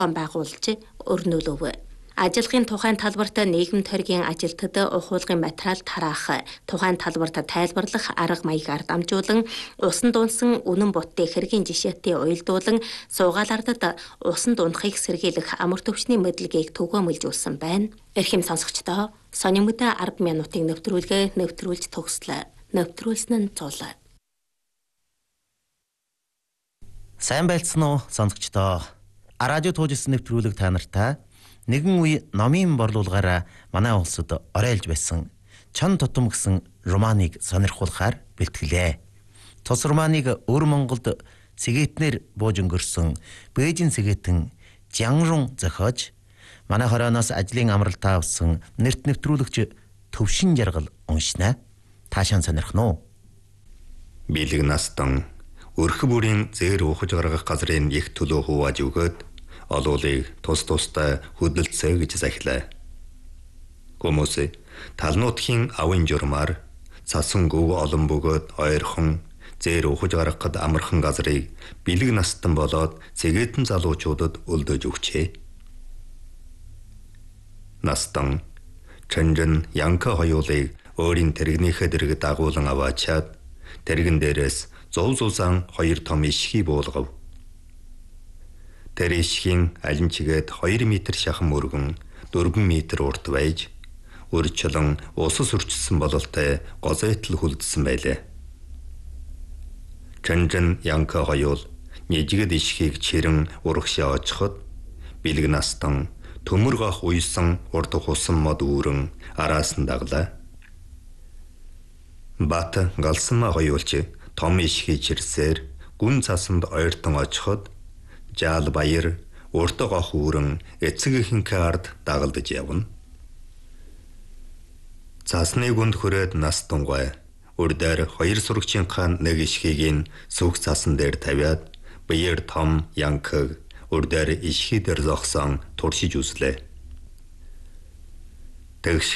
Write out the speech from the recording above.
байгуулж өрнүүлөв. Ажиллахын тухайн талбарт нийгэм тойргийн ажилтнад ухуулгын материал тараах, тухайн талбарт тайлбарлах арга маягаар дамжуулан, усан дунсан үнэн бутдын хэргийн жишээтэй уялдуулан, суугаалардад усан дундахыг сэргийлэх амар төвчний мэдлэгийг түгээмэлжүүлсэн байна. Эрхэм сонсогчдоо, сонин мэдээ 10 минутын нэвтрүүлгээ нэвтрүүлж төгслөө. Нэвтрүүлсэн нь цул. Сайн байлцсан уу сонсогчдоо? Радио туужсэн нэвтрүүлэг та нартай нэгэн үе номын борлуулгаараа манай улсад оройлж байсан Чон тутам гэсэн романыг сонирхуулахаар бэлтгэлээ. Тус романыг өвөр Монголд сэгээтнэр бууж өнгөрсөн Бээжин сэгээтэн Жангрун зохиож, манай хорооноос ажлын амралтаа авсан нэрт нэвтрүүлэгч Төвшин Жаргал уншнаа. Таашаан сонирхно уу? Бэлэг настан өрх бүрийн зээр ухаж гаргах газрын их төлөө хувааж өгөөд олуулыг тус тустай хөдөлцөө гэж захилаа. Хүмүүсээ талнуутхийн авын журмаар цасан гүв олон бөгөөд ойрхон зээр ухаж гаргахад амархан газрыг бэлэг настан болоод цэгээтэн залуучуудад өлдөж өгчээ. Настан Чанжин Янка хоёулыг өөрийн тэрэгнийхээ дэрэг дагуулan аваачаад тэрэгэн дээрээс зов зузаан 2 том ишхий буулгав. Тэр ишхийн алин чигээд 2 метр шахан өргөн 4 метр урт байж өрчлөн усас үрчсэн бололтой гозойтл хүлдсэн байлээ. Чанжин Янка хоёул нэжгэд ишхийг чирэн урагшаа очиход бэлэг настан төмөр гах уйсан урд хусан мод үүрэн араас нь даглаа. Бат галсанма хоёулч том ишхий чирсээр гүн цасанд ойртон очиход жаал баяр урт гах үүрэн эцэгийнхэнхээ ард дагалдаж явна. Цасны гүнд хүрээд настангой урдаар 2 сурагчийн хаан нэг ишхийг сүх цасан дээр тавиад баяр том Янкаг урдаар ишхий дээр зогсон туршиж үзлээ. Тэгш